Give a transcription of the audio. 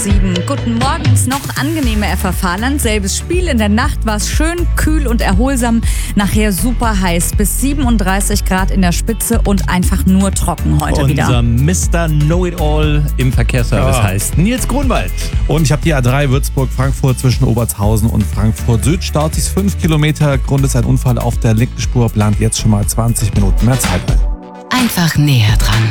7. Guten Morgen ins noch angenehme FFH-Land. Selbes Spiel. In der Nacht war es schön, kühl und erholsam. Nachher super heiß. Bis 37 Grad in der Spitze und einfach nur trocken heute wieder. Unser Mr. Know-it-all im Verkehrsservice heißt Nils Grunwald. Und ich habe die A3 Würzburg-Frankfurt zwischen Obertshausen und Frankfurt Süd. Staut sich 5 Kilometer. Grund ist ein Unfall auf der linken Spur. Plant jetzt schon mal 20 Minuten mehr Zeit ein. Einfach näher dran.